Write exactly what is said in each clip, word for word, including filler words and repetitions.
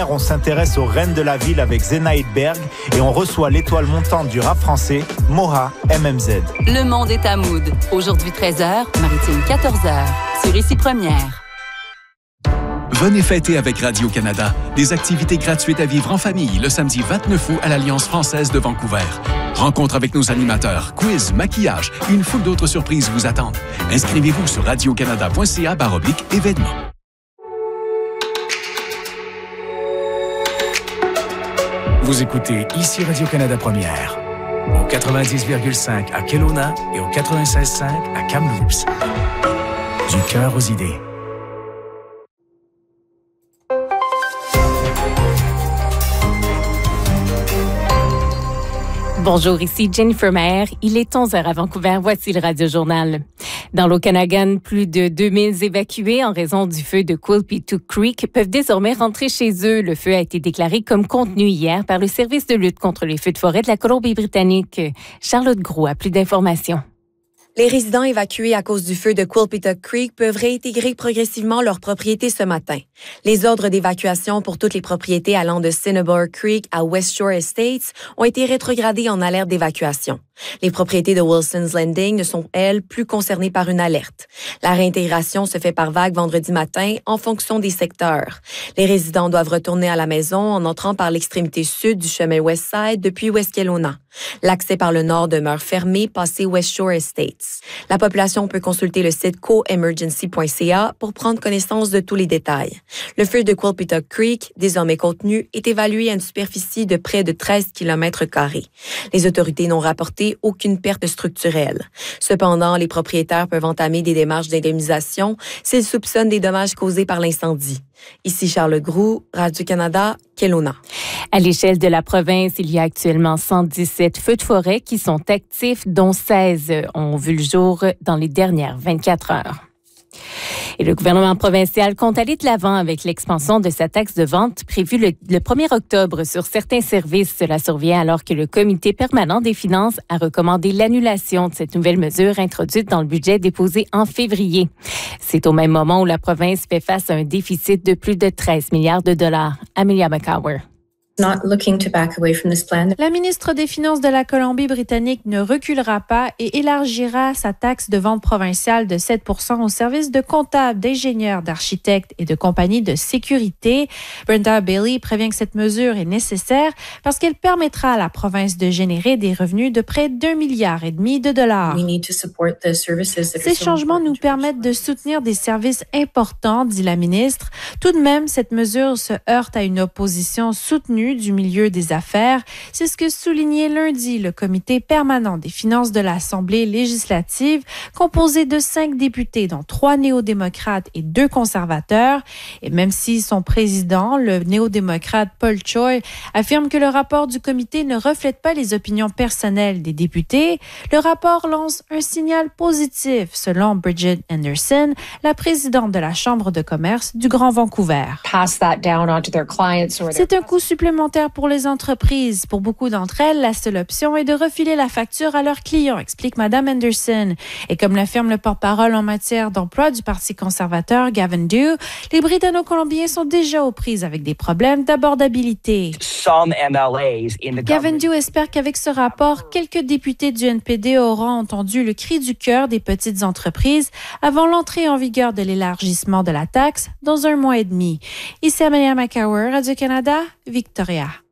On s'intéresse aux reines de la ville avec Zenaïd Berg et on reçoit l'étoile montante du rap français, Moha M M Z. Le monde est à Mood. Aujourd'hui treize heures, Maritime quatorze heures. Sur Ici Première. Venez fêter avec Radio-Canada. Des activités gratuites à vivre en famille le samedi vingt-neuf août à l'Alliance française de Vancouver. Rencontre avec nos animateurs, quiz, maquillage et une foule d'autres surprises vous attendent. Inscrivez-vous sur radiocanada.ca baroblique événements. Vous écoutez Ici Radio-Canada Première, au quatre-vingt-dix virgule cinq à Kelowna et au quatre-vingt-seize virgule cinq à Kamloops. Du cœur aux idées. Bonjour, ici Jennifer Maher. Il est onze heures à Vancouver. Voici le Radio-Journal. Dans l'Okanagan, plus de deux mille évacués en raison du feu de Quilpetook Creek peuvent désormais rentrer chez eux. Le feu a été déclaré comme contenu hier par le service de lutte contre les feux de forêt de la Colombie-Britannique. Charlotte Gros a plus d'informations. Les résidents évacués à cause du feu de Quilpetook Creek peuvent réintégrer progressivement leurs propriétés ce matin. Les ordres d'évacuation pour toutes les propriétés allant de Cinnabar Creek à West Shore Estates ont été rétrogradés en alerte d'évacuation. Les propriétés de Wilson's Landing ne sont, elles, plus concernées par une alerte. La réintégration se fait par vague vendredi matin en fonction des secteurs. Les résidents doivent retourner à la maison en entrant par l'extrémité sud du chemin Westside depuis West Kelowna. L'accès par le nord demeure fermé passé West Shore Estates. La population peut consulter le site co emergency point c a pour prendre connaissance de tous les détails. Le feu de Quilpetook Creek, désormais contenu, est évalué à une superficie de près de treize kilomètres carrés. Les autorités n'ont rapporté aucune perte structurelle. Cependant, les propriétaires peuvent entamer des démarches d'indemnisation s'ils soupçonnent des dommages causés par l'incendie. Ici Charles Groux, Radio-Canada, Kelowna. À l'échelle de la province, il y a actuellement cent dix-sept feux de forêt qui sont actifs, dont seize ont vu le jour dans les dernières vingt-quatre heures. Et le gouvernement provincial compte aller de l'avant avec l'expansion de sa taxe de vente prévue le, le premier octobre sur certains services. Cela survient alors que le Comité permanent des finances a recommandé l'annulation de cette nouvelle mesure introduite dans le budget déposé en février. C'est au même moment où la province fait face à un déficit de plus de treize milliards de dollars. Amelia McCower. La ministre des Finances de la Colombie-Britannique ne reculera pas et élargira sa taxe de vente provinciale de sept pour cent aux services de comptables, d'ingénieurs, d'architectes et de compagnies de sécurité. Brenda Bailey prévient que cette mesure est nécessaire parce qu'elle permettra à la province de générer des revenus de près d'un milliard et demi de dollars. Ces changements nous permettent de soutenir des services importants, dit la ministre. Tout de même, cette mesure se heurte à une opposition soutenue du milieu des affaires. C'est ce que soulignait lundi le Comité permanent des finances de l'Assemblée législative, composé de cinq députés, dont trois néo-démocrates et deux conservateurs. Et même si son président, le néo-démocrate Paul Choi, affirme que le rapport du comité ne reflète pas les opinions personnelles des députés, le rapport lance un signal positif, selon Bridget Anderson, la présidente de la Chambre de commerce du Grand Vancouver. C'est un coût supplémentaire pour les entreprises. Pour beaucoup d'entre elles, la seule option est de refiler la facture à leurs clients, explique Mme Anderson. Et comme l'affirme le porte-parole en matière d'emploi du Parti conservateur, Gavin Dew, les Britanno-Colombiens sont déjà aux prises avec des problèmes d'abordabilité. Gavin Dew espère qu'avec ce rapport, quelques députés du N P D auront entendu le cri du cœur des petites entreprises avant l'entrée en vigueur de l'élargissement de la taxe dans un mois et demi. Ici Amelia McCower, Radio-Canada, Victoria.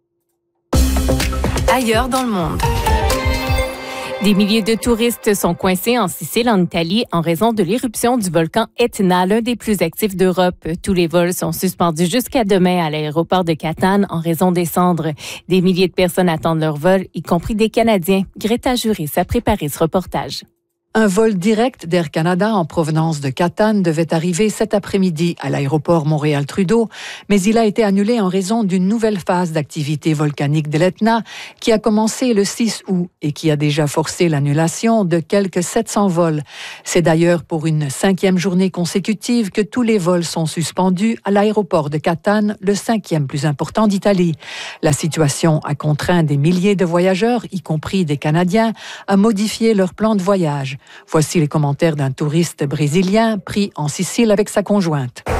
Ailleurs dans le monde. Des milliers de touristes sont coincés en Sicile, en Italie, en raison de l'éruption du volcan Etna, l'un des plus actifs d'Europe. Tous les vols sont suspendus jusqu'à demain à l'aéroport de Catane en raison des cendres. Des milliers de personnes attendent leur vol, y compris des Canadiens. Greta Juris a préparé ce reportage. Un vol direct d'Air Canada en provenance de Catane devait arriver cet après-midi à l'aéroport Montréal-Trudeau, mais il a été annulé en raison d'une nouvelle phase d'activité volcanique de l'Etna qui a commencé le six août et qui a déjà forcé l'annulation de quelques sept cents vols. C'est d'ailleurs pour une cinquième journée consécutive que tous les vols sont suspendus à l'aéroport de Catane, le cinquième plus important d'Italie. La situation a contraint des milliers de voyageurs, y compris des Canadiens, à modifier leur plan de voyage. Voici les commentaires d'un touriste brésilien pris en Sicile avec sa conjointe.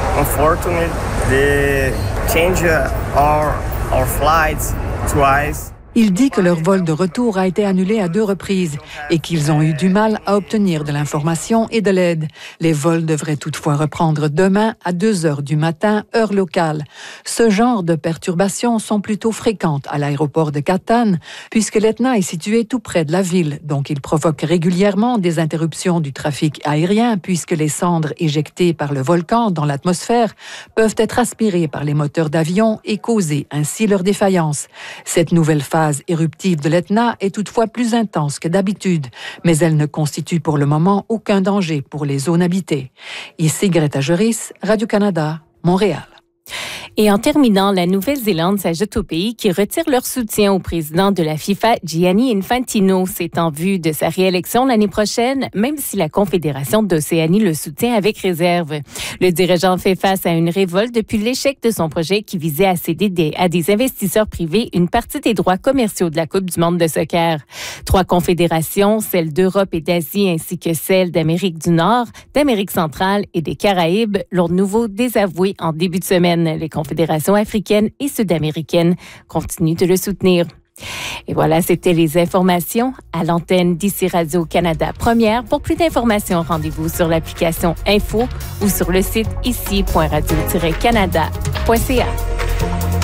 unfortunately, they change our, our flights twice. Il dit que leur vol de retour a été annulé à deux reprises et qu'ils ont eu du mal à obtenir de l'information et de l'aide. Les vols devraient toutefois reprendre demain à deux heures du matin, heure locale. Ce genre de perturbations sont plutôt fréquentes à l'aéroport de Catane, puisque l'Etna est situé tout près de la ville, donc il provoque régulièrement des interruptions du trafic aérien, puisque les cendres éjectées par le volcan dans l'atmosphère peuvent être aspirées par les moteurs d'avion et causer ainsi leur défaillance. Cette nouvelle phase phase éruptive de l'Etna est toutefois plus intense que d'habitude, mais elle ne constitue pour le moment aucun danger pour les zones habitées. Ici Greta Joris, Radio-Canada, Montréal. Et en terminant, la Nouvelle-Zélande s'ajoute aux pays qui retirent leur soutien au président de la FIFA, Gianni Infantino. C'est en vue de sa réélection l'année prochaine, même si la Confédération d'Océanie le soutient avec réserve. Le dirigeant fait face à une révolte depuis l'échec de son projet qui visait à céder des, à des investisseurs privés une partie des droits commerciaux de la Coupe du monde de soccer. Trois confédérations, celle d'Europe et d'Asie ainsi que celle d'Amérique du Nord, d'Amérique centrale et des Caraïbes, l'ont de nouveau désavoué en début de semaine. Les confédérations africaines et sud-américaines continuent de le soutenir. Et voilà, c'était les informations à l'antenne d'Ici Radio-Canada Première. Pour plus d'informations, rendez-vous sur l'application Info ou sur le site ici point radio tiret canada point c a.